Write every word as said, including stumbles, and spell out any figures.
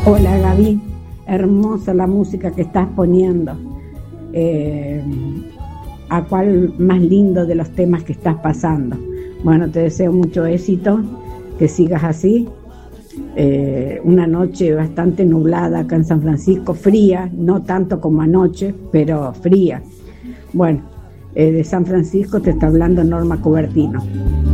Hola Gaby, hermosa la música que estás poniendo. Eh, ¿A cuál más lindo de los temas que estás pasando? Bueno, te deseo mucho éxito, que sigas así. Eh, una noche bastante nublada acá en San Francisco, fría, no tanto como anoche, pero fría. Bueno, eh, de San Francisco te está hablando Norma Cubertino.